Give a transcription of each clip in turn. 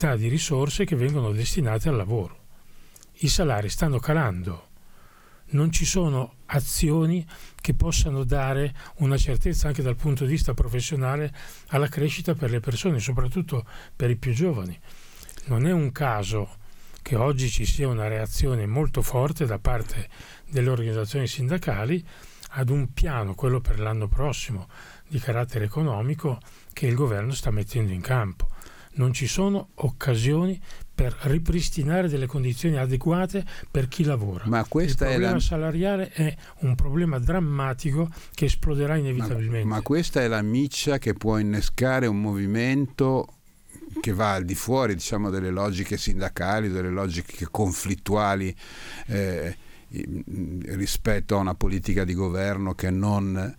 di risorse che vengono destinate al lavoro. I salari stanno calando, non ci sono azioni che possano dare una certezza anche dal punto di vista professionale alla crescita per le persone, soprattutto per i più giovani. Non è un caso che oggi ci sia una reazione molto forte da parte delle organizzazioni sindacali ad un piano, quello per l'anno prossimo, di carattere economico che il governo sta mettendo in campo. Non ci sono occasioni per ripristinare delle condizioni adeguate per chi lavora. Ma il problema salariale è un problema drammatico che esploderà inevitabilmente. Ma questa è la miccia che può innescare un movimento che va al di fuori, diciamo, delle logiche sindacali, delle logiche conflittuali rispetto a una politica di governo che non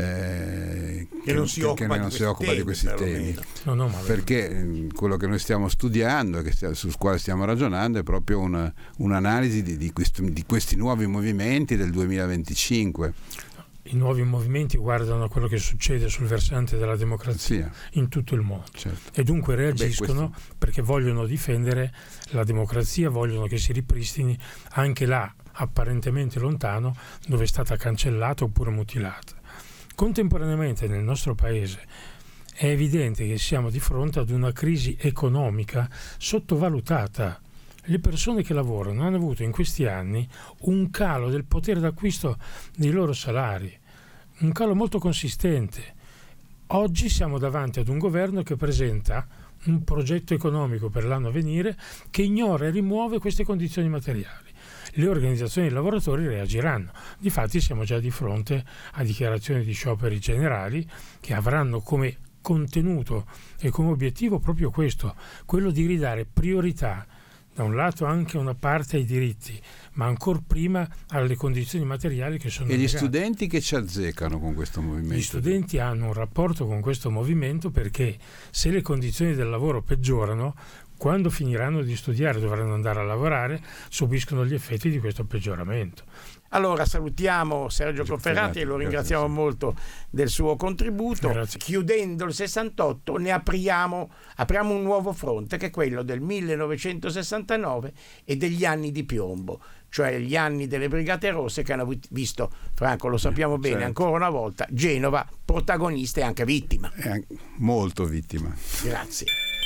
si occupa di questi temi. Perché quello che noi stiamo studiando, sul quale stiamo ragionando, è proprio un'analisi di questi nuovi movimenti del 2025. I nuovi movimenti guardano a quello che succede sul versante della democrazia in tutto il mondo, certo. E dunque reagiscono perché vogliono difendere la democrazia, vogliono che si ripristini anche là, apparentemente lontano, dove è stata cancellata oppure mutilata. Contemporaneamente nel nostro paese è evidente che siamo di fronte ad una crisi economica sottovalutata. Le persone che lavorano hanno avuto in questi anni un calo del potere d'acquisto dei loro salari, un calo molto consistente. Oggi siamo davanti ad un governo che presenta un progetto economico per l'anno a venire che ignora e rimuove queste condizioni materiali. Le organizzazioni dei lavoratori reagiranno. Difatti siamo già di fronte a dichiarazioni di scioperi generali che avranno come contenuto e come obiettivo proprio questo, quello di ridare priorità da un lato anche una parte ai diritti, ma ancor prima alle condizioni materiali che sono legate. E gli legate. Studenti che ci azzeccano con questo movimento? Gli studenti hanno un rapporto con questo movimento perché se le condizioni del lavoro peggiorano, quando finiranno di studiare, dovranno andare a lavorare, subiscono gli effetti di questo peggioramento. Allora salutiamo Sergio Cofferati e lo ringraziamo molto del suo contributo. Grazie. Chiudendo il 68 ne apriamo un nuovo fronte, che è quello del 1969 e degli anni di piombo, cioè gli anni delle Brigate Rosse che hanno visto, Franco, lo sappiamo bene, ancora una volta Genova protagonista e anche vittima. Molto vittima. Grazie.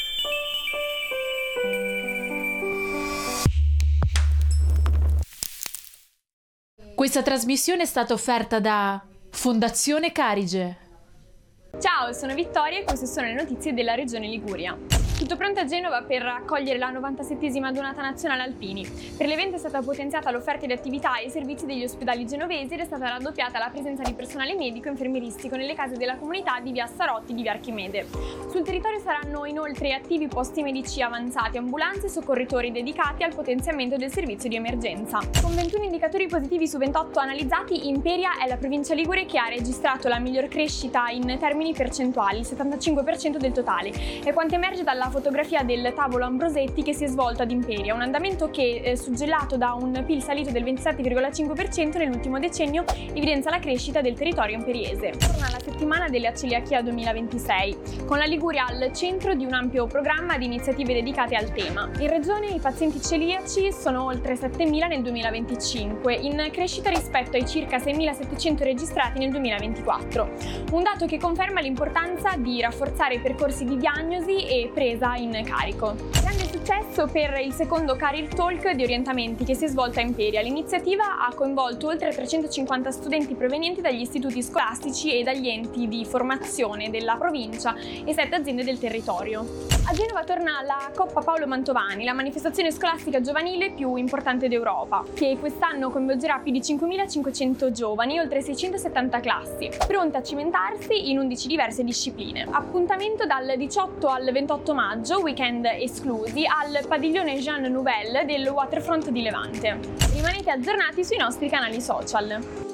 Questa trasmissione è stata offerta da Fondazione Carige. Ciao, sono Vittoria e queste sono le notizie della Regione Liguria. Tutto pronto a Genova per accogliere la 97esima Donata Nazionale Alpini. Per l'evento è stata potenziata l'offerta di attività e i servizi degli ospedali genovesi ed è stata raddoppiata la presenza di personale medico e infermieristico nelle case della comunità di via Sarotti e di via Archimede. Sul territorio saranno inoltre attivi posti medici avanzati, ambulanze e soccorritori dedicati al potenziamento del servizio di emergenza. Con 21 indicatori positivi su 28 analizzati, Imperia è la provincia ligure che ha registrato la miglior crescita in termini percentuali, il 75% del totale. È quanto emerge dalla fotografia del tavolo Ambrosetti che si è svolto ad Imperia, un andamento che, suggellato da un PIL salito del 27,5% nell'ultimo decennio, evidenzia la crescita del territorio imperiese. Torna la settimana della celiachia 2026, con la Liguria al centro di un ampio programma di iniziative dedicate al tema. In regione i pazienti celiaci sono oltre 7.000 nel 2025, in crescita rispetto ai circa 6.700 registrati nel 2024. Un dato che conferma l'importanza di rafforzare i percorsi di diagnosi e presa in carico. Grande successo per il secondo Career Talk di orientamenti che si è svolto a Imperia. L'iniziativa ha coinvolto oltre 350 studenti provenienti dagli istituti scolastici e dagli enti di formazione della provincia e 7 aziende del territorio. A Genova torna la Coppa Paolo Mantovani, la manifestazione scolastica giovanile più importante d'Europa, che quest'anno coinvolgerà più di 5.500 giovani e oltre 670 classi, pronte a cimentarsi in 11 diverse discipline. Appuntamento dal 18 al 28 maggio, weekend esclusi, al padiglione Jean Nouvel del Waterfront di Levante. Rimanete aggiornati sui nostri canali social.